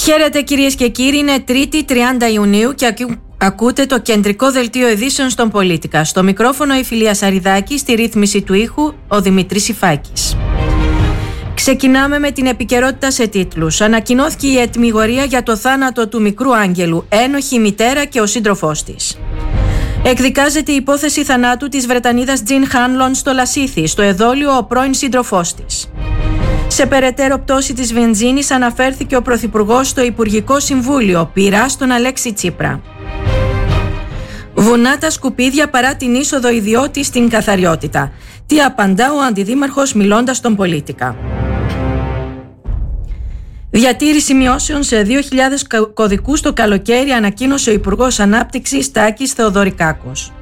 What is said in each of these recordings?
Χαίρετε κυρίες και κύριοι, είναι Τρίτη 30 Ιουνίου και ακούτε το κεντρικό δελτίο ειδήσεων στον Πολίτικα. Στο μικρόφωνο η Φιλία Σαριδάκη, στη ρύθμιση του ήχου ο Δημήτρης Ιφάκης. Ξεκινάμε με την επικαιρότητα σε τίτλους. Ανακοινώθηκε η ετμιγορία για το θάνατο του μικρού Άγγελου, ένοχη η μητέρα και ο σύντροφός της. Εκδικάζεται η υπόθεση θανάτου της Βρετανίδας Τζιν Χάνλον στο Λασίθι, στο εδόλιο ο πρώην σύντροφός της. Σε περαιτέρω πτώση της βενζίνης αναφέρθηκε ο Πρωθυπουργός στο Υπουργικό Συμβούλιο, πειρά στον Αλέξη Τσίπρα. Βουνά τα σκουπίδια παρά την είσοδο ιδιώτη στην καθαριότητα. Τι απαντά ο Αντιδήμαρχος μιλώντας στον Πολίτικα. Διατήρηση μειώσεων σε 2.000 κωδικούς το καλοκαίρι, ανακοίνωσε ο Υπουργός Ανάπτυξης Τάκης Θεοδωρικάκος.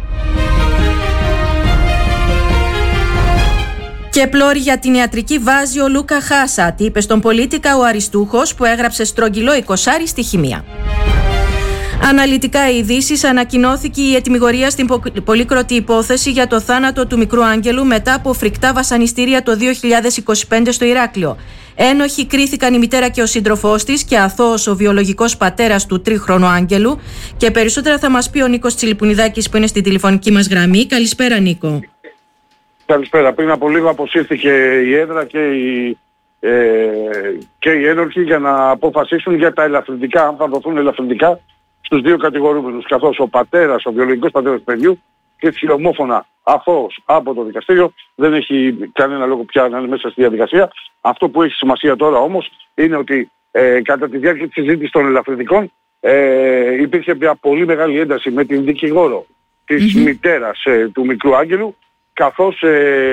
Και πλώρη για την ιατρική βάζει ο Λούκα Χάσα, είπε στον Πολίτικα ο αριστούχος που έγραψε στρογγυλό 20 στη χημεία. Αναλυτικά ειδήσεις. Ανακοινώθηκε η ετμιγορία στην πολύκροτη υπόθεση για το θάνατο του μικρού Άγγελου μετά από φρικτά βασανιστήρια το 2025 στο Ηράκλειο. Ένοχοι κρίθηκαν η μητέρα και ο σύντροφός της και αθώος ο βιολογικός πατέρας του τρίχρονου Άγγελου. Και περισσότερα θα μας πει ο Νίκος Τσιλιπουνιδάκης που είναι στην τηλεφωνική μας γραμμή. Καλησπέρα, Νίκο. Καλησπέρα. Πριν από λίγο αποσύρθηκε η έδρα και οι ένορκοι για να αποφασίσουν για τα ελαφρυντικά, αν θα δοθούν ελαφρυντικά στους δύο κατηγορούμενους, καθώς ο πατέρας, ο βιολογικός πατέρας του παιδιού, κρίθηκε ομόφωνα αθώος από το δικαστήριο. Δεν έχει κανένα λόγο πια να είναι μέσα στη διαδικασία. Αυτό που έχει σημασία τώρα όμως είναι ότι κατά τη διάρκεια της συζήτησης των ελαφρυντικών υπήρχε μια πολύ μεγάλη ένταση με την δικηγόρο της μητέρας του μικρού Άγγελου, καθώς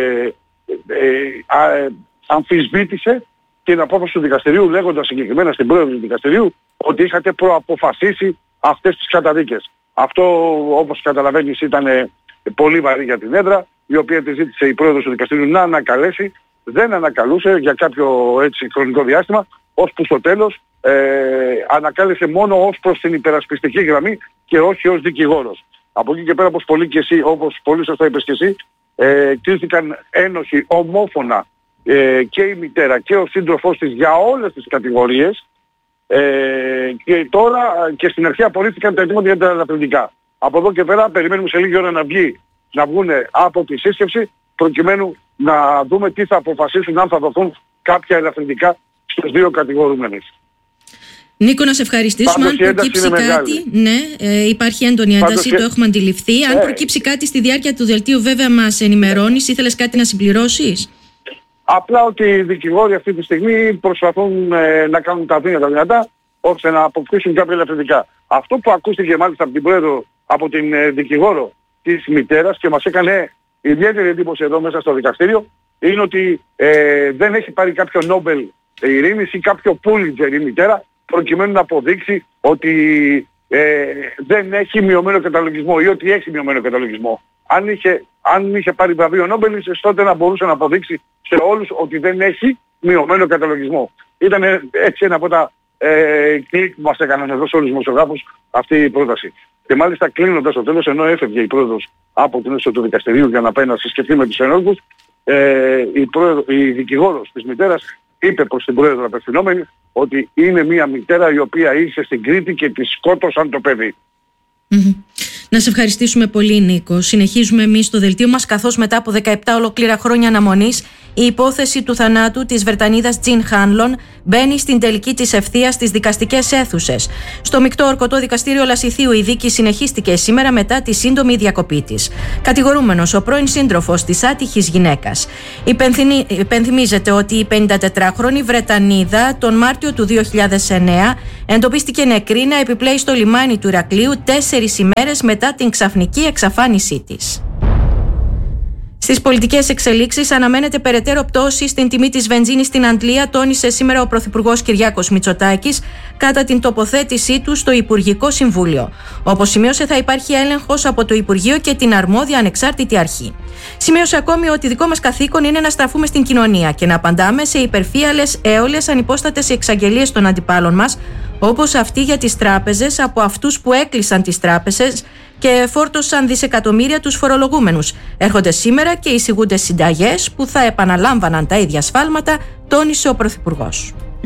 αμφισβήτησε την απόφαση του δικαστηρίου, λέγοντας συγκεκριμένα στην πρόεδρο του δικαστηρίου ότι είχατε προαποφασίσει αυτές τις καταδίκες. Αυτό, όπως καταλαβαίνεις, ήταν πολύ βαρύ για την έδρα, η οποία τη ζήτησε η πρόεδρος του δικαστηρίου να ανακαλέσει. Δεν ανακαλούσε για κάποιο χρονικό διάστημα, ώσπου στο τέλος ανακάλεσε μόνο ως προς την υπερασπιστική γραμμή και όχι ως δικηγόρος. Από εκεί και πέρα, όπως πολύ σωστά είπες και εσύ, κρίθηκαν ένοχοι ομόφωνα και η μητέρα και ο σύντροφός της για όλες τις κατηγορίες, και τώρα και στην αρχή απορρίφθηκαν τα αιτήματα για τα ελαφρυντικά. Από εδώ και πέρα περιμένουμε σε λίγη ώρα να βγουν από τη σύσκεψη, προκειμένου να δούμε τι θα αποφασίσουν, αν θα δοθούν κάποια ελαφρυντικά στους δύο κατηγορούμενους. Νίκο, να σε ευχαριστήσουμε. Αν προκύψει κάτι, ναι, υπάρχει έντονη ένταση, το έχουμε αντιληφθεί. Αν προκύψει κάτι στη διάρκεια του δελτίου, βέβαια μας ενημερώνεις. Ήθελες κάτι να συμπληρώσεις? Απλά ότι οι δικηγόροι αυτή τη στιγμή προσπαθούν να κάνουν τα δυνατά ώστε να αποκτήσουν κάποια ελαφρυντικά. Αυτό που ακούστηκε μάλιστα από την πρόεδρο, από την δικηγόρο της μητέρας και μας έκανε ιδιαίτερη εντύπωση εδώ μέσα στο δικαστήριο, είναι ότι δεν έχει πάρει κάποιο Νόμπελ ειρήνης ή κάποιο Πούλιτζερ η μητέρα, προκειμένου να αποδείξει ότι δεν έχει μειωμένο καταλογισμό ή ότι έχει μειωμένο καταλογισμό. Αν είχε πάρει βραβείο Νόμπελ, τότε να μπορούσε να αποδείξει σε όλους ότι δεν έχει μειωμένο καταλογισμό. Ήταν έτσι ένα από τα κλικ που μας έκαναν εδώ σε όλους τους δημοσιογράφους αυτή η πρόταση. Και μάλιστα κλείνοντας το τέλος, ενώ έφευγε η πρόεδρος από την αίθουσα του δικαστηρίου για να πάει να συσκεφτεί με τους ενόχους, η δικηγόρος της μητέρας είπε προς την πρόεδρο απευθυνόμενη ότι είναι μια μητέρα η οποία ήρθε στην Κρήτη και τη σκότωσαν το παιδί. Να σε ευχαριστήσουμε πολύ, Νίκο. Συνεχίζουμε εμείς στο δελτίο μας, καθώς μετά από 17 ολόκληρα χρόνια αναμονής η υπόθεση του θανάτου της Βρετανίδας Τζιν Χάνλον μπαίνει στην τελική της ευθεία στις δικαστικές αίθουσες. Στο μεικτό ορκωτό δικαστήριο Λασιθίου η δίκη συνεχίστηκε σήμερα μετά τη σύντομη διακοπή της. Κατηγορούμενος ο πρώην σύντροφος της άτυχης γυναίκας. Υπενθυμίζεται ότι η 54χρονη Βρετανίδα τον Μάρτιο του 2009 εντοπίστηκε νεκρή να επιπλέει στο λιμάνι του Ηρακλείου 4 ημέρες μετά την ξαφνική εξαφάνισή της. Στις πολιτικές εξελίξεις αναμένεται περαιτέρω πτώση στην τιμή της βενζίνης στην Αντλία, τόνισε σήμερα ο Πρωθυπουργός Κυριάκος Μητσοτάκης κατά την τοποθέτησή του στο Υπουργικό Συμβούλιο. Όπως σημείωσε, θα υπάρχει έλεγχος από το Υπουργείο και την αρμόδια ανεξάρτητη αρχή. Σημείωσε ακόμη ότι δικό μας καθήκον είναι να στραφούμε στην κοινωνία και να απαντάμε σε υπερφύαλες, έολες, ανυπόστατες εξαγγελίες των αντιπάλων μας, όπως αυτή για τις τράπεζες από αυτούς που έκλεισαν τις τράπεζες και φόρτωσαν δισεκατομμύρια τους φορολογούμενους. Έρχονται σήμερα και εισηγούνται συνταγές που θα επαναλάμβαναν τα ίδια σφάλματα, τόνισε ο Πρωθυπουργός.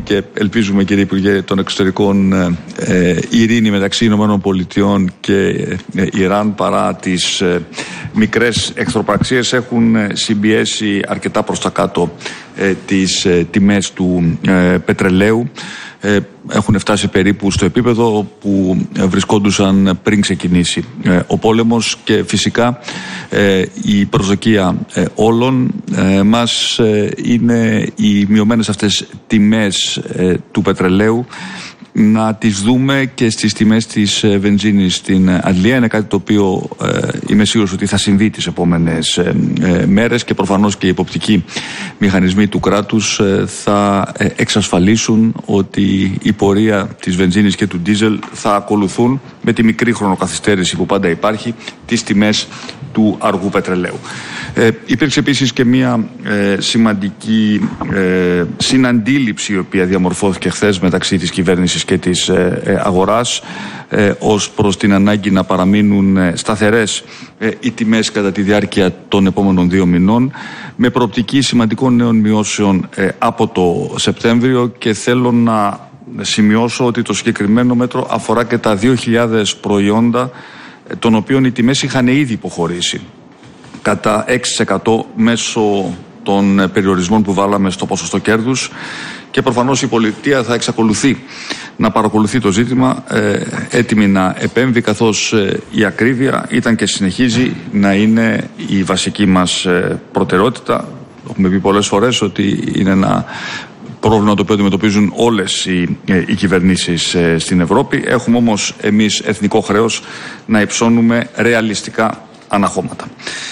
και ελπίζουμε, κύριε Υπουργέ των Εξωτερικών, ειρήνη μεταξύ Ηνωμένων Πολιτειών και Ιράν, παρά τις μικρές εχθροπραξίες, έχουν συμπιέσει αρκετά προς τα κάτω τις τιμές του πετρελαίου. Έχουν φτάσει περίπου στο επίπεδο που βρισκόντουσαν πριν ξεκινήσει ο πόλεμος, και φυσικά η προσδοκία όλων μας είναι οι μειωμένες αυτές τιμές του πετρελαίου να τις δούμε και στις τιμές της βενζίνης στην Αγγλία. Είναι κάτι το οποίο είμαι σίγουρος ότι θα συμβεί τις επόμενες μέρες, και προφανώς και οι υποπτικοί μηχανισμοί του κράτους θα εξασφαλίσουν ότι η πορεία της βενζίνης και του ντίζελ θα ακολουθούν, με τη μικρή χρονοκαθυστέρηση που πάντα υπάρχει, τις τιμές του αργού πετρελαίου. Υπήρξε επίσης και μια σημαντική συναντήληψη, η οποία διαμορφώθηκε χθες μεταξύ της κυβέρνησης και της αγοράς, ως προς την ανάγκη να παραμείνουν σταθερές οι τιμές κατά τη διάρκεια των επόμενων 2 μηνών, με προοπτική σημαντικών νέων μειώσεων από το Σεπτέμβριο, και θέλω να σημειώσω ότι το συγκεκριμένο μέτρο αφορά και τα 2.000 προϊόντα, των οποίων οι τιμές είχαν ήδη υποχωρήσει κατά 6% μέσω των περιορισμών που βάλαμε στο ποσοστό κέρδους, και προφανώς η πολιτεία θα εξακολουθεί να παρακολουθεί το ζήτημα, έτοιμη να επέμβει, καθώς η ακρίβεια ήταν και συνεχίζει να είναι η βασική μας προτεραιότητα. Έχουμε πει πολλές φορές ότι είναι ένα πρόβλημα το οποίο αντιμετωπίζουν όλες οι κυβερνήσεις στην Ευρώπη. Έχουμε όμως εμείς εθνικό χρέος να υψώνουμε ρεαλιστικά αναχώματα.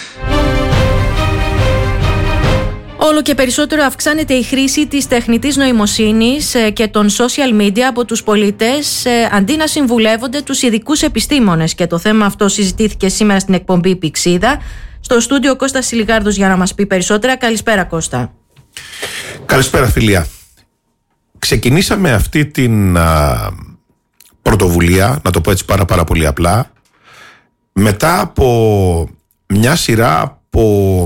Όλο και περισσότερο αυξάνεται η χρήση της τεχνητής νοημοσύνης και των social media από τους πολίτες, αντί να συμβουλεύονται τους ειδικούς επιστήμονες. Και το θέμα αυτό συζητήθηκε σήμερα στην εκπομπή Πηξίδα. Στο στούντιο Κώστας Σιλιγάρδος για να μας πει περισσότερα. Καλησπέρα, Κώστα. Καλησπέρα, φιλία. Ξεκινήσαμε αυτή την πρωτοβουλία, να το πω έτσι πάρα πολύ απλά, μετά από μια σειρά από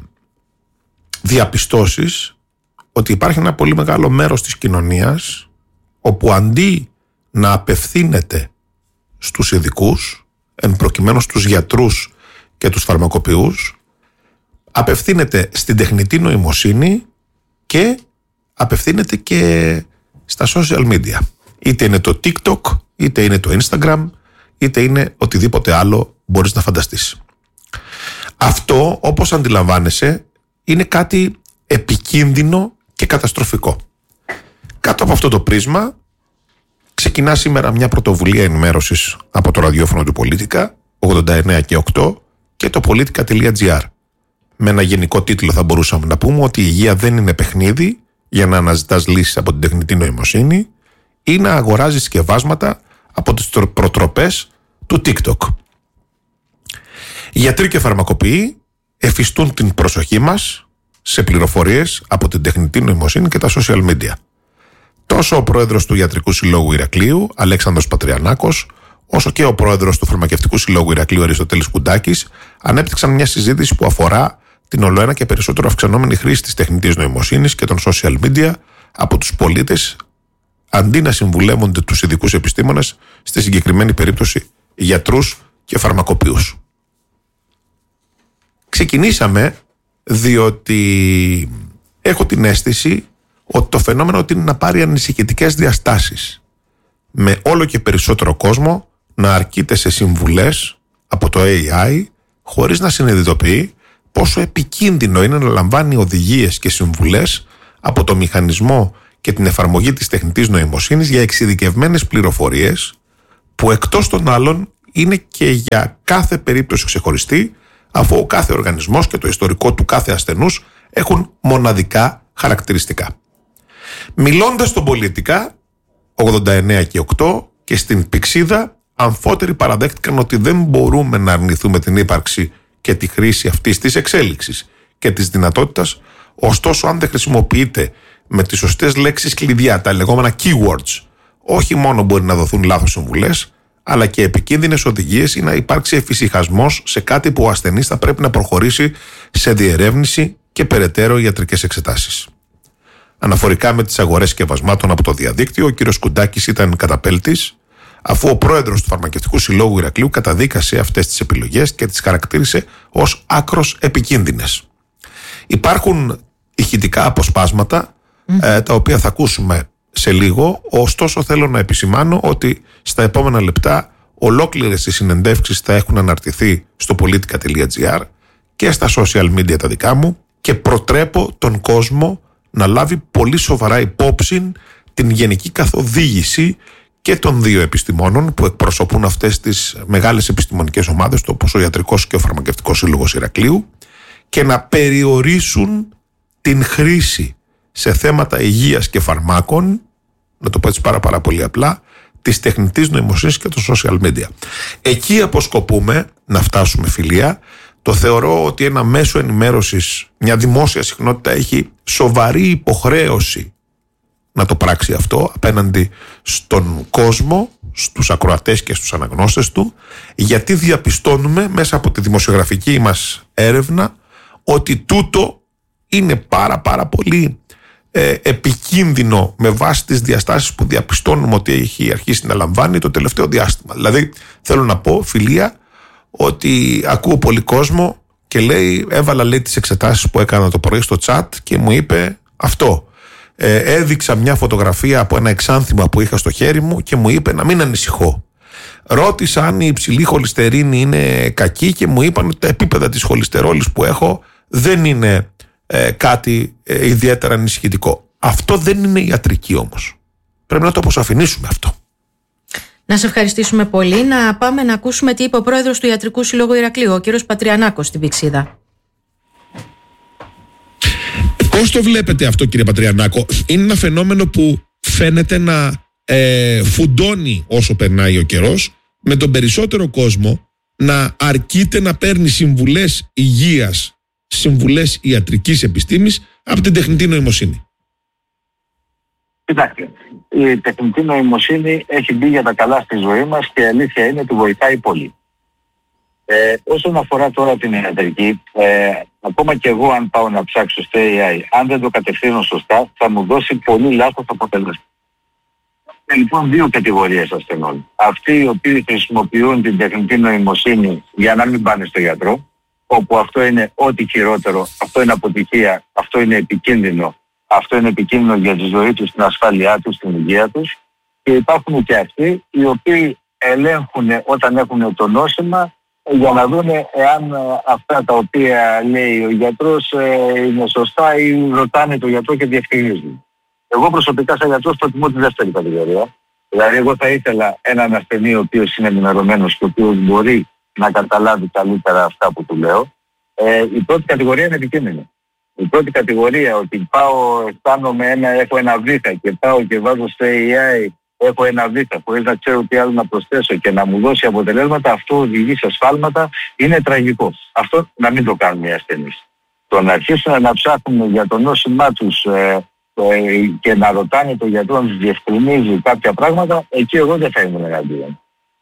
διαπιστώσεις ότι υπάρχει ένα πολύ μεγάλο μέρος της κοινωνίας όπου αντί να απευθύνεται στους ειδικούς, εν προκειμένου στους γιατρούς και τους φαρμακοποιούς, απευθύνεται στην τεχνητή νοημοσύνη και απευθύνεται και στα social media. Είτε είναι το TikTok, είτε είναι το Instagram, είτε είναι οτιδήποτε άλλο μπορείς να φανταστείς. Αυτό, όπως αντιλαμβάνεσαι, είναι κάτι επικίνδυνο και καταστροφικό. Κάτω από αυτό το πρίσμα ξεκινά σήμερα μια πρωτοβουλία ενημέρωσης από το ραδιόφωνο του Πολίτικα 89 και 8 και το politica.gr. Με ένα γενικό τίτλο θα μπορούσαμε να πούμε ότι η υγεία δεν είναι παιχνίδι για να αναζητάς λύσεις από την τεχνητή νοημοσύνη ή να αγοράζεις σκευάσματα από τις προτροπές του TikTok. Οι γιατροί και φαρμακοποιοί εφιστούν την προσοχή μας σε πληροφορίες από την τεχνητή νοημοσύνη και τα social media. Τόσο ο πρόεδρος του Ιατρικού Συλλόγου Ηρακλείου, Αλέξανδρος Πατριανάκος, όσο και ο πρόεδρος του Φαρμακευτικού Συλλόγου Ηρακλείου, Αριστοτέλης Κουντάκης, ανέπτυξαν μια συζήτηση που αφορά την ολοένα και περισσότερο αυξανόμενη χρήση της τεχνητής νοημοσύνης και των social media από τους πολίτες, αντί να συμβουλεύονται τους ειδικούς επιστήμονες, στη συγκεκριμένη περίπτωση γιατρούς και φαρμακοποιούς. Ξεκινήσαμε διότι έχω την αίσθηση ότι το φαινόμενο είναι να πάρει ανησυχητικές διαστάσεις, με όλο και περισσότερο κόσμο να αρκείται σε συμβουλές από το AI χωρίς να συνειδητοποιεί πόσο επικίνδυνο είναι να λαμβάνει οδηγίες και συμβουλές από το μηχανισμό και την εφαρμογή της τεχνητής νοημοσύνης για εξειδικευμένες πληροφορίες που εκτός των άλλων είναι και για κάθε περίπτωση ξεχωριστή, αφού ο κάθε οργανισμός και το ιστορικό του κάθε ασθενούς έχουν μοναδικά χαρακτηριστικά. Μιλώντας στον Πολίτικα 89 και 8 και στην Πηξίδα, αμφότεροι παραδέχτηκαν ότι δεν μπορούμε να αρνηθούμε την ύπαρξη και τη χρήση αυτής της εξέλιξης και της δυνατότητας, ωστόσο αν δεν χρησιμοποιείται με τις σωστές λέξεις κλειδιά, τα λεγόμενα keywords, όχι μόνο μπορεί να δοθούν λάθος συμβουλές, αλλά και επικίνδυνες οδηγίες ή να υπάρξει εφησυχασμός σε κάτι που ο ασθενής θα πρέπει να προχωρήσει σε διερεύνηση και περαιτέρω ιατρικές εξετάσεις. αναφορικά με τις αγορές σκευασμάτων από το διαδίκτυο. Ο κ. Κουντάκης ήταν καταπέλτης, αφού ο πρόεδρος του Φαρμακευτικού Συλλόγου Ηρακλείου καταδίκασε αυτές τις επιλογές και τις χαρακτήρισε ως άκρως επικίνδυνες. Υπάρχουν ηχητικά αποσπάσματα, τα οποία θα ακούσουμε σε λίγο. Ωστόσο θέλω να επισημάνω ότι στα επόμενα λεπτά ολόκληρες οι συνεντεύξεις θα έχουν αναρτηθεί στο politica.gr και στα social media τα δικά μου, και προτρέπω τον κόσμο να λάβει πολύ σοβαρά υπόψη την γενική καθοδήγηση και των δύο επιστημόνων που εκπροσωπούν αυτές τις μεγάλες επιστημονικές ομάδες, όπως ο Ιατρικός και ο Φαρμακευτικός Σύλλογος Ηρακλείου, και να περιορίσουν την χρήση σε θέματα υγείας και φαρμάκων, να το πω έτσι πάρα πολύ απλά, της τεχνητής νοημοσύνης και των social media. Εκεί αποσκοπούμε να φτάσουμε, φιλία. Το θεωρώ ότι ένα μέσο ενημέρωσης, μια δημόσια συχνότητα, έχει σοβαρή υποχρέωση να το πράξει αυτό απέναντι στον κόσμο, στους ακροατές και στους αναγνώστες του, γιατί διαπιστώνουμε μέσα από τη δημοσιογραφική μας έρευνα ότι τούτο είναι πάρα πολύ επικίνδυνο με βάση τις διαστάσεις που διαπιστώνουμε ότι έχει αρχίσει να λαμβάνει το τελευταίο διάστημα. Δηλαδή θέλω να πω, φιλία, ότι ακούω πολύ κόσμο και λέει, έβαλα τις εξετάσεις που έκανα το πρωί στο chat και μου είπε αυτό. Έδειξα μια φωτογραφία από ένα εξάνθημα που είχα στο χέρι μου και μου είπε να μην ανησυχώ. Ρώτησα αν η υψηλή χολυστερίνη είναι κακή και μου είπαν ότι τα επίπεδα της χολυστερόλης που έχω δεν είναι κάτι ιδιαίτερα ανησυχητικό. Αυτό δεν είναι ιατρική όμως. Πρέπει να το αποσαφηνίσουμε αυτό. Να σε ευχαριστήσουμε πολύ. Να πάμε να ακούσουμε τι είπε ο πρόεδρος του Ιατρικού Συλλόγου Ηρακλείου, ο κύριος Πατριανάκος, στην Πηξίδα. Πώς το βλέπετε αυτό, κύριε Πατριανάκο? Είναι ένα φαινόμενο που φαίνεται να φουντώνει όσο περνάει ο καιρός, με τον περισσότερο κόσμο να αρκείται να παίρνει συμβουλές υγείας, συμβουλές ιατρικής επιστήμης από την τεχνητή νοημοσύνη. Κοιτάξτε, η τεχνητή νοημοσύνη έχει μπει για τα καλά στη ζωή μας και η αλήθεια είναι ότι βοηθάει πολύ. Όσον αφορά τώρα την ιατρική, ακόμα και εγώ αν πάω να ψάξω στο AI, αν δεν το κατευθύνω σωστά, θα μου δώσει πολύ λάθος αποτέλεσμα. Λοιπόν, δύο κατηγορίες ασθενών. Αυτοί οι οποίοι χρησιμοποιούν την τεχνητή νοημοσύνη για να μην πάνε στο γιατρό, όπου αυτό είναι ό,τι χειρότερο, αυτό είναι αποτυχία, αυτό είναι επικίνδυνο, αυτό είναι επικίνδυνο για τη ζωή τους, την ασφάλειά τους, την υγεία τους. Και υπάρχουν και αυτοί οι οποίοι ελέγχουν όταν έχουν το νόσημα για να δουν εάν αυτά τα οποία λέει ο γιατρός είναι σωστά ή ρωτάνε τον γιατρό και διευκρινίζουν. Εγώ προσωπικά σαν γιατρός προτιμώ τη δεύτερη κατηγορία. Δηλαδή εγώ θα ήθελα έναν ασθενή ο οποίος είναι ενημερωμένος και ο οποίος μπορεί να καταλάβει καλύτερα αυτά που του λέω. Η πρώτη κατηγορία είναι επικίνδυνη. Η πρώτη κατηγορία ότι έχω ένα βήχα και πάω και βάζω στο AI, έχω ένα βήχα χωρίς να ξέρω τι άλλο να προσθέσω και να μου δώσει αποτελέσματα, αυτό οδηγεί σε σφάλματα, είναι τραγικό. Αυτό να μην το κάνουν οι ασθενείς. Το να αρχίσουν να ψάχνουν για το νόσημά τους και να ρωτάνε τον γιατρό να τους διευκρινίζει κάποια πράγματα, εκεί εγώ δεν θα ήμουν εναντίον.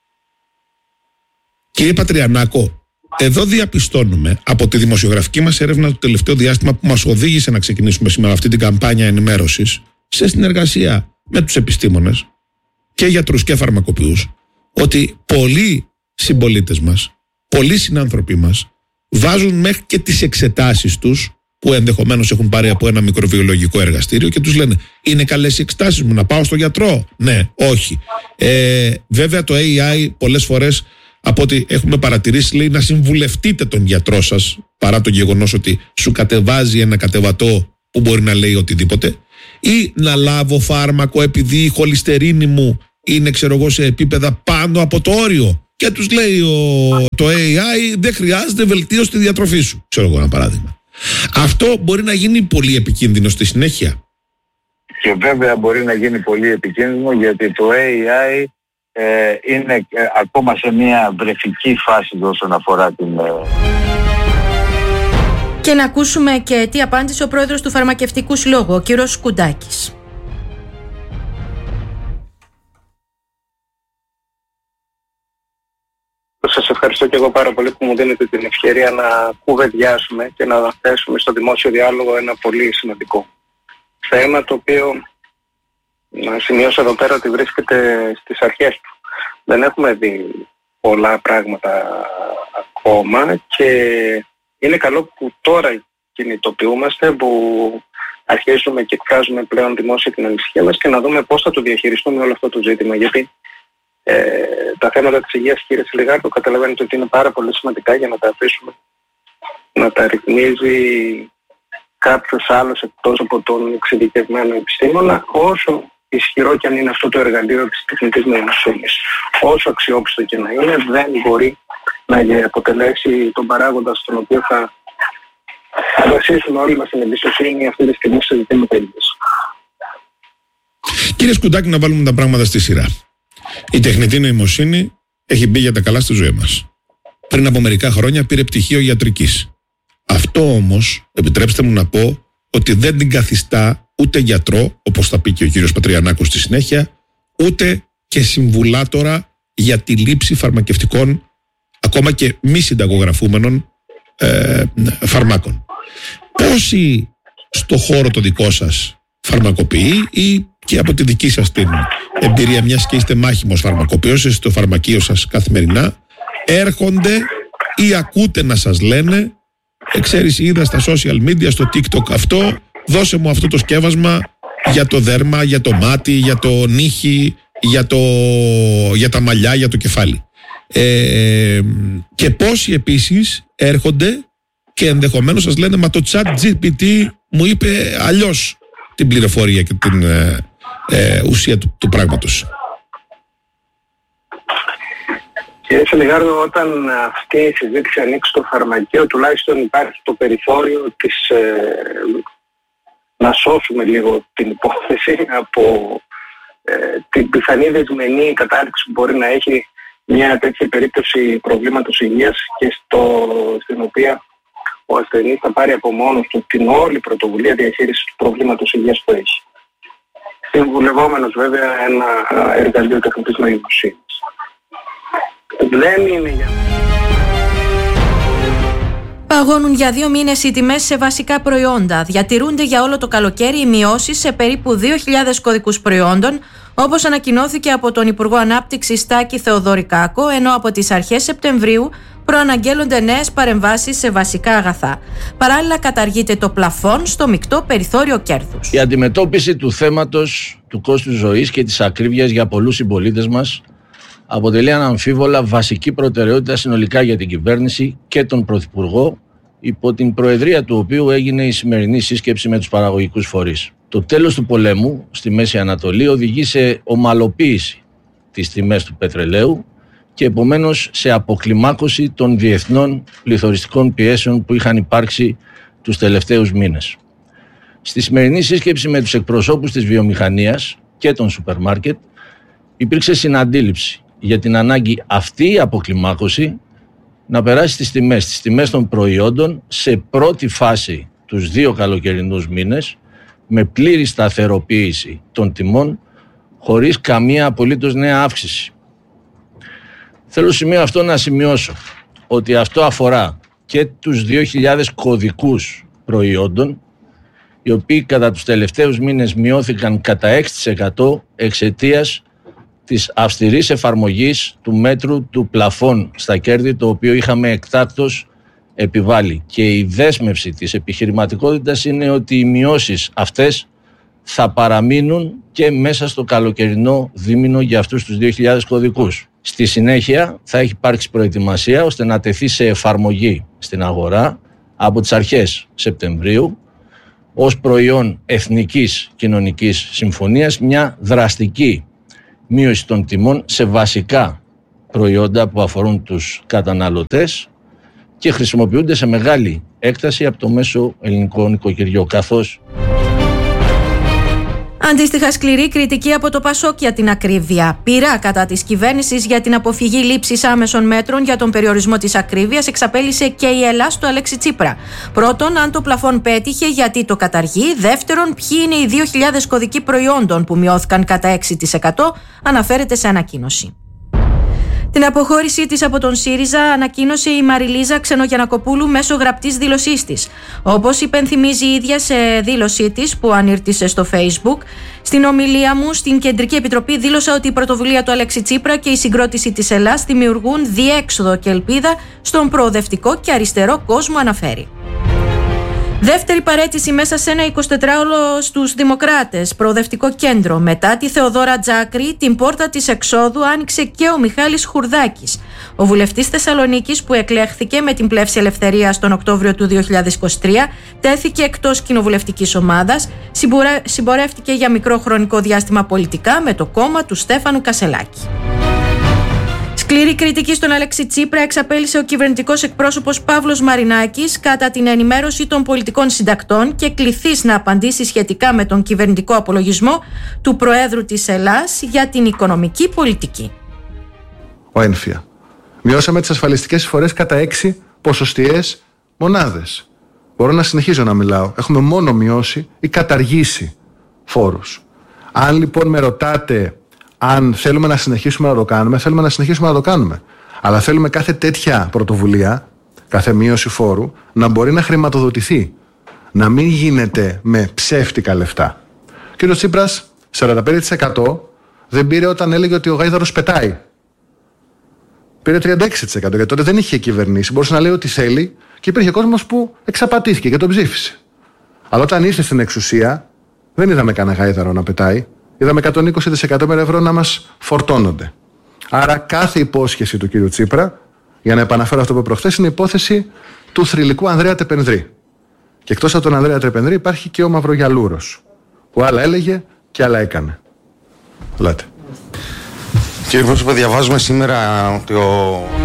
Κύριε Πατριανάκο, εδώ διαπιστώνουμε από τη δημοσιογραφική μας έρευνα το τελευταίο διάστημα που μας οδήγησε να ξεκινήσουμε σήμερα αυτή την καμπάνια ενημέρωσης σε συνεργασία με τους επιστήμονες και γιατρούς και φαρμακοποιούς, ότι πολλοί συμπολίτες μας, πολλοί συνάνθρωποι μας βάζουν μέχρι και τις εξετάσεις τους που ενδεχομένως έχουν πάρει από ένα μικροβιολογικό εργαστήριο και τους λένε είναι καλές οι εξετάσεις μου, να πάω στο γιατρό? Ναι, όχι. Βέβαια το AI πολλές φορές, από ό,τι έχουμε παρατηρήσει, λέει να συμβουλευτείτε τον γιατρό σας, παρά το γεγονός ότι σου κατεβάζει ένα κατεβατό που μπορεί να λέει οτιδήποτε, ή να λάβω φάρμακο επειδή η χολυστερίνη μου είναι, ξέρω εγώ, σε επίπεδα πάνω από το όριο. Και τους λέει το AI δεν χρειάζεται βελτίωση στη διατροφή σου. Ξέρω εγώ ένα παράδειγμα. Αυτό μπορεί να γίνει πολύ επικίνδυνο στη συνέχεια. Και βέβαια μπορεί να γίνει πολύ επικίνδυνο γιατί το AI είναι ακόμα σε μια βρεφική φάση όσον αφορά την... Και να ακούσουμε και τι απάντησε ο πρόεδρος του Φαρμακευτικού Συλλόγου, ο κύριος Κουντάκης. Σας ευχαριστώ και εγώ πάρα πολύ που μου δίνετε την ευκαιρία να κουβεντιάσουμε και να θέσουμε στο δημόσιο διάλογο ένα πολύ σημαντικό θέμα το οποίο να σημειώσω εδώ πέρα ότι βρίσκεται στις αρχές του. Δεν έχουμε δει πολλά πράγματα ακόμα και είναι καλό που τώρα κινητοποιούμαστε, που αρχίζουμε και εκφράζουμε πλέον δημόσια την ανησυχία μας και να δούμε πώς θα το διαχειριστούμε όλο αυτό το ζήτημα. Γιατί τα θέματα της υγείας, κύριε Σιλιγάρδο, καταλαβαίνετε ότι είναι πάρα πολύ σημαντικά για να τα αφήσουμε να τα ρυθμίζει κάποιος άλλος εκτός από τον εξειδικευμένο επιστήμονα, όσο ισχυρό και αν είναι αυτό το εργαλείο της τεχνητής νοημοσύνης. Όσο αξιόπιστο και να είναι, δεν μπορεί να αποτελέσει τον παράγοντα στον οποίο θα βασίσουμε όλοι μας την εμπιστοσύνη αυτή τη στιγμή σε ζητήματα υγείας. Κύριε Σκουντάκη, να βάλουμε τα πράγματα στη σειρά. Η τεχνητή νοημοσύνη έχει μπει για τα καλά στη ζωή μας. Πριν από μερικά χρόνια πήρε πτυχίο ιατρικής. Αυτό όμως, επιτρέψτε μου να πω, ότι δεν την καθιστά ούτε γιατρό, όπως θα πει και ο κύριος Πατριανάκος στη συνέχεια, ούτε και συμβουλάτορα για τη λήψη φαρμακευτικών, ακόμα και μη συνταγογραφούμενων φαρμάκων. Πόσοι στο χώρο το δικό σας φαρμακοποιεί ή και από τη δική σας την εμπειρία, μιας και είστε μάχημος φαρμακοποιός, είστε στο φαρμακείο σας καθημερινά, έρχονται ή ακούτε να σας λένε, ξέρεις, είδα στα social media, στο TikTok αυτό, δώσε μου αυτό το σκεύασμα για το δέρμα, για το μάτι, για το νύχι, για τα μαλλιά, για το κεφάλι. Και πόσοι επίσης έρχονται και ενδεχομένως σας λένε, μα το ChatGPT μου είπε αλλιώς την πληροφορία και την ουσία του πράγματος. Κύριε Σιλιγάρδο, όταν αυτή η συζήτηση ανοίξει στο φαρμακείο, τουλάχιστον υπάρχει το περιθώριο της, να σώσουμε λίγο την υπόθεση από την πιθανή δεσμενή κατάληξη που μπορεί να έχει μια τέτοια περίπτωση προβλήματος υγείας και στην οποία ο ασθενής θα πάρει από μόνος του την όλη πρωτοβουλία διαχείρισης του προβλήματος υγείας που έχει. Συμβουλευόμενος βέβαια ένα εργαλείο τεχνητής νοημοσύνης. Δεν είναι για... Παγώνουν για 2 μήνες οι τιμές σε βασικά προϊόντα. Διατηρούνται για όλο το καλοκαίρι οι μειώσεις σε περίπου 2.000 κωδικούς προϊόντων, όπως ανακοινώθηκε από τον Υπουργό Ανάπτυξης Τάκη Θεοδωρικάκο, ενώ από τις αρχές Σεπτεμβρίου προαναγγέλλονται νέες παρεμβάσεις σε βασικά αγαθά. Παράλληλα, καταργείται το πλαφόν στο μεικτό περιθώριο κέρδους. Η αντιμετώπιση του θέματος του κόστους ζωής και της ακρίβειας για πολλούς συμπολίτες μας αποτελεί αναμφίβολα βασική προτεραιότητα συνολικά για την κυβέρνηση και τον Πρωθυπουργό, υπό την προεδρία του οποίου έγινε η σημερινή σύσκεψη με τους παραγωγικούς φορείς. Το τέλος του πολέμου στη Μέση Ανατολή οδηγεί σε ομαλοποίηση της τιμές του πετρελαίου και επομένως σε αποκλιμάκωση των διεθνών πληθωριστικών πιέσεων που είχαν υπάρξει τους τελευταίους μήνες. Στη σημερινή σύσκεψη με τους εκπροσώπους της βιομηχανίας και των σούπερ μάρκετ υπήρξε συναντήληψη για την ανάγκη αυτή η αποκλιμάκωση να περάσει στις τιμές των προϊόντων σε πρώτη φάση τους 2 καλοκαιρινούς μήνες με πλήρη σταθεροποίηση των τιμών χωρίς καμία απολύτως νέα αύξηση. Θέλω στο σημείο αυτό να σημειώσω ότι αυτό αφορά και τους 2.000 κωδικούς προϊόντων, οι οποίοι κατά τους τελευταίους μήνες μειώθηκαν κατά 6% εξαιτίας της αυστηρής εφαρμογής του μέτρου του πλαφών στα κέρδη, το οποίο είχαμε εκτάκτως επιβάλει. Και η δέσμευση της επιχειρηματικότητας είναι ότι οι μειώσεις αυτές θα παραμείνουν και μέσα στο καλοκαιρινό δίμηνο για αυτούς τους 2.000 κωδικούς. Στη συνέχεια θα έχει υπάρξει προετοιμασία ώστε να τεθεί σε εφαρμογή στην αγορά από τις αρχές Σεπτεμβρίου ως προϊόν Εθνικής Κοινωνικής Συμφωνίας μια δραστική μείωση των τιμών σε βασικά προϊόντα που αφορούν τους καταναλωτές και χρησιμοποιούνται σε μεγάλη έκταση από το μέσο ελληνικό νοικοκυριό, καθώς αντίστοιχα σκληρή κριτική από το ΠΑΣΟΚ για την ακρίβεια. Πειρά κατά της κυβέρνησης για την αποφυγή λήψης άμεσων μέτρων για τον περιορισμό της ακρίβειας εξαπέλυσε και η ΕΛΑ στο Αλέξη Τσίπρα. Πρώτον, αν το πλαφόν πέτυχε, γιατί το καταργεί. Δεύτερον, ποιοι είναι οι 2.000 κωδικοί προϊόντων που μειώθηκαν κατά 6%, αναφέρεται σε ανακοίνωση. Την αποχώρησή της από τον ΣΥΡΙΖΑ ανακοίνωσε η Μαριλίζα Ξενογιαννακοπούλου μέσω γραπτής δήλωσής της. Όπως υπενθυμίζει η ίδια σε δήλωσή της που ανήρτησε στο Facebook, στην ομιλία μου στην Κεντρική Επιτροπή δήλωσα ότι η πρωτοβουλία του Αλέξη Τσίπρα και η συγκρότηση της Ελλάς δημιουργούν διέξοδο και ελπίδα στον προοδευτικό και αριστερό κόσμο, αναφέρει. Δεύτερη παραίτηση μέσα σε ένα 24ωρο στους Δημοκράτες, προοδευτικό κέντρο. Μετά τη Θεοδόρα Τζάκρη, την πόρτα της εξόδου άνοιξε και ο Μιχάλης Χουρδάκης. Ο βουλευτής Θεσσαλονίκης, που εκλέχθηκε με την Πλεύση Ελευθερίας τον Οκτώβριο του 2023, τέθηκε εκτός κοινοβουλευτικής ομάδας, συμπορεύτηκε για μικρό χρονικό διάστημα πολιτικά με το κόμμα του Στέφανου Κασελάκη. Σκληρή κριτική στον Αλέξη Τσίπρα εξαπέλυσε ο κυβερνητικός εκπρόσωπος Παύλος Μαρινάκης κατά την ενημέρωση των πολιτικών συντακτών και κληθείς να απαντήσει σχετικά με τον κυβερνητικό απολογισμό του Προέδρου της Ελλάς για την οικονομική πολιτική. Ο ΕΝΦΙΑ. Μειώσαμε τις ασφαλιστικές εισφορές κατά 6 ποσοστιαίες μονάδες. Μπορώ να συνεχίζω να μιλάω. Έχουμε μόνο μειώσει ή καταργήσει φόρους. Αν λοιπόν με ρωτάτε αν θέλουμε να συνεχίσουμε να το κάνουμε, θέλουμε να συνεχίσουμε να το κάνουμε. Αλλά θέλουμε κάθε τέτοια πρωτοβουλία, κάθε μείωση φόρου, να μπορεί να χρηματοδοτηθεί. Να μην γίνεται με ψεύτικα λεφτά. Ο κ. Τσίπρας, 45% δεν πήρε όταν έλεγε ότι ο γάιδαρος πετάει. Πήρε 36%, γιατί τότε δεν είχε κυβερνήσει. Μπορούσε να λέει ό,τι θέλει και υπήρχε κόσμος που εξαπατήθηκε και τον ψήφισε. Αλλά όταν ήρθε στην εξουσία, δεν είδαμε κανένα γάιδαρο να πετάει. Είδαμε 120 δισεκατομμύρια ευρώ να μας φορτώνονται. Άρα κάθε υπόσχεση του κύριου Τσίπρα, για να επαναφέρω αυτό που είπα προχθές, είναι υπόθεση του θρυλικού Ανδρέα Τεπενδρή. Και εκτός από τον Ανδρέα Τεπενδρή υπάρχει και ο Μαυρογιαλούρος, που άλλα έλεγε και άλλα έκανε. Λέτε. Κύριε Πρόσωπε, διαβάζουμε σήμερα ότι ο